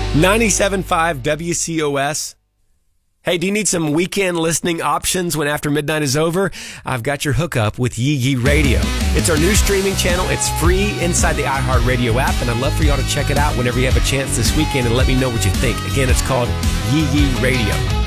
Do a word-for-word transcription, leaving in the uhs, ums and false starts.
ninety-seven point five W C O S. Hey, do you need some weekend listening options when after midnight is over? I've got your hookup with Yee Yee Radio. It's our new streaming channel. It's free inside the iHeartRadio app, and I'd love for y'all to check it out whenever you have a chance this weekend and let me know what you think. Again, it's called Yee Yee Radio.